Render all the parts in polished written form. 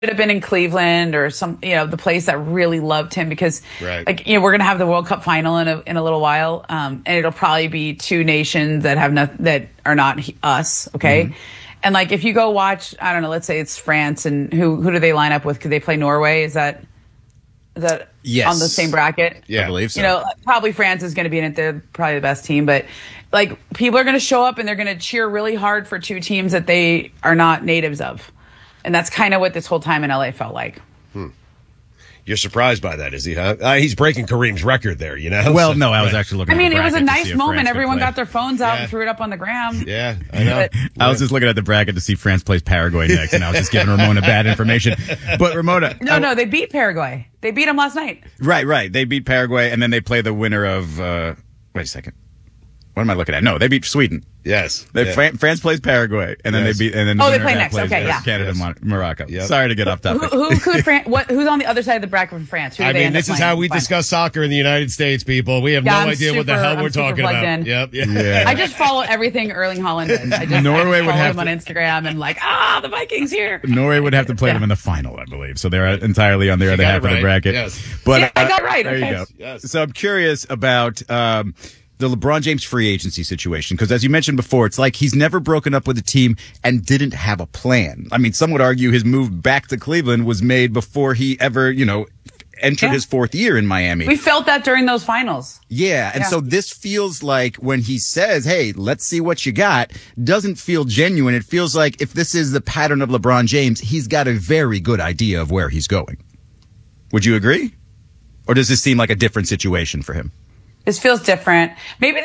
have been in Cleveland or the place that really loved him because, Right. like, we're gonna have the World Cup final in a little while, and it'll probably be two nations that that are not us, okay. Mm-hmm. And like, if you go watch, I don't know, let's say it's France, and who do they line up with? Could they play Norway? Is that Yes. on the same bracket? Yeah. I believe so. Probably France is going to be in it. They're probably the best team, but like, people are going to show up and they're going to cheer really hard for two teams that they are not natives of. And that's kind of what this whole time in LA felt like. You're surprised by that, is he, huh? He's breaking Kareem's record there, Well, no, I was actually looking I at mean, the it was a bracket to nice see if moment. France could Everyone play. got their phones out Yeah. and threw it up on the gram. Yeah, I know. I was just looking at the bracket to see France plays Paraguay next, and I was just giving Ramona bad information. But Ramona, No, they beat Paraguay. They beat them last night. right. They beat Paraguay, and then they play the winner of. Wait a second. What am I looking at? No, they beat Sweden. Yes. France plays Paraguay, and then Yes. they beat. And then Oh, the they winner play of that next. plays Okay, yeah. Canada, Yes. Morocco. Yep. Sorry to get off topic. Who could who's on the other side of the bracket from France? Who do I they mean, end up this is playing how in we the final? discuss soccer in the United States, people. We have Yeah, no I'm idea what the super- hell I'm we're super talking plugged about. in. Yep. Yeah. I just follow everything Erling Haaland does. I just Norway I would follow have him on Instagram and like, the Vikings here. Norway would have to play Yeah. them in the final, I believe. So they're entirely on their other got half it of the right. bracket. Yes. But Yeah, I got it right. There Okay. you go. Yes. So I'm curious about the LeBron James free agency situation, because as you mentioned before, it's like he's never broken up with a team and didn't have a plan. I mean, some would argue his move back to Cleveland was made before he ever, entered Yeah. his fourth year in Miami. We felt that during those finals. Yeah, and Yeah. so this feels like when he says, hey, let's see what you got, doesn't feel genuine. It feels like if this is the pattern of LeBron James, he's got a very good idea of where he's going. Would you agree? Or does this seem like a different situation for him? This feels different. Maybe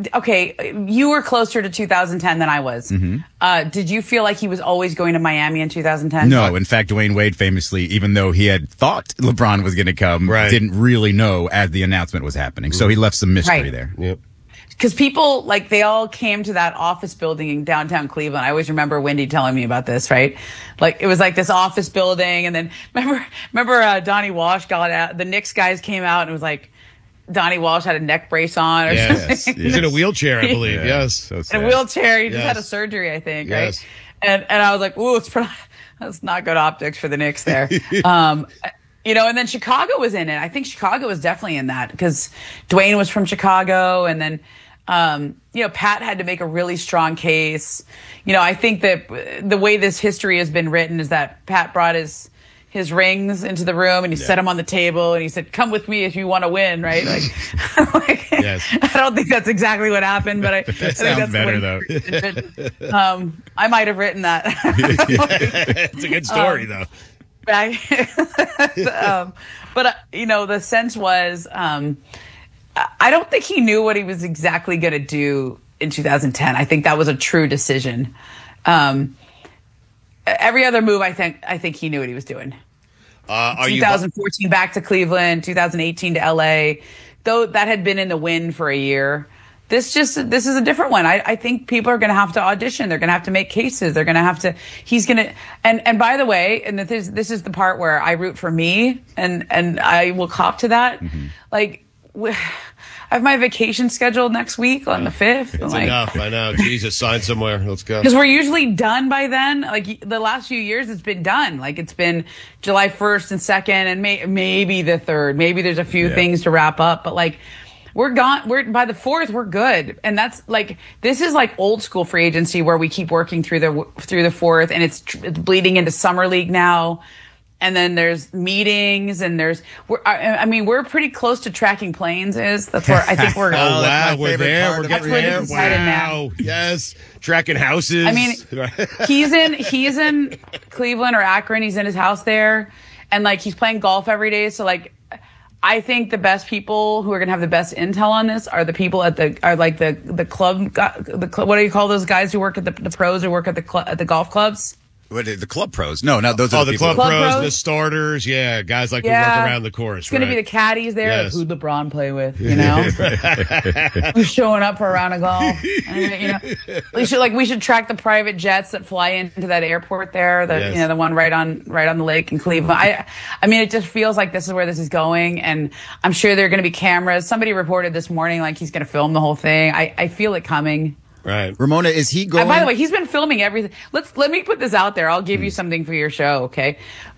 okay, you were closer to 2010 than I was. Did you feel like he was always going to Miami in 2010? No, in fact, Dwayne Wade famously, even though he had thought LeBron was going to come, Right. didn't really know as the announcement was happening. So he left some mystery Right. there. Yep. Because people, like, they all came to that office building in downtown Cleveland. I always remember Wendy telling me about this, right? Like, it was like this office building. And then remember Donnie Walsh got out, the Knicks guys came out and it was like, Donnie Walsh had a neck brace on or Yes. something. He's in a wheelchair, I believe. Yeah. Yes. So In sad. a wheelchair. He just Yes. had a surgery, I think, Yes. right? And I was like, ooh, that's not good optics for the Knicks there. And then Chicago was in it. I think Chicago was definitely in that because Dwayne was from Chicago. And then, Pat had to make a really strong case. I think that the way this history has been written is that Pat brought his rings into the room and he set them on the table and he said, come with me if you want to win, right? Yes. I don't think that's exactly what happened, but I think sounds that's better, the way I might have written that. It's a good story, though. Back. But the sense was, I don't think he knew what he was exactly going to do in 2010. I think that was a true decision. Every other move, I think he knew what he was doing. Are you 2014 back to Cleveland, 2018 to LA, though that had been in the wind for a year. This is a different one. I think people are going to have to audition. They're going to have to make cases. They're going to have to, he's going to, and by the way, and this is the part where I root for me and I will cop to that. Mm-hmm. Like, I have my vacation scheduled next week on the 5th. It's enough. I know. Jesus, sign somewhere. Let's go. Because we're usually done by then. Like the last few years, it's been done. Like it's been July 1st and 2nd and maybe the 3rd. Maybe there's a few things to wrap up. But like we're gone. We're by the 4th, we're good. And that's like, this is like old school free agency where we keep working through the 4th and it's bleeding into summer league now. And then there's meetings and we're pretty close to tracking planes that's where I think we're Oh, wow. my We're favorite there. part We're of getting free there. agency. Excited Wow. Yes. Tracking houses. I mean, he's in Cleveland or Akron. He's in his house there, and like he's playing golf every day. So like, I think the best people who are gonna have the best intel on this are the people at the club. What do you call those guys who work at the pros who work at the golf clubs? What, the club pros? No, those are the people. club Club pros, pros? the starters. Yeah. Guys like who work around the course. It's going to be the caddies there. Yes. Like, who'd LeBron play with? Who's showing up for a round of golf? And, we should track the private jets that fly into that airport there. The one right on the lake in Cleveland. I mean, it just feels like this is where this is going, and I'm sure there are going to be cameras. Somebody reported this morning like he's going to film the whole thing. I feel it coming. Right. Ramona, is he going? And by the way, he's been filming everything. Let me put this out there. I'll give you something for your show, okay?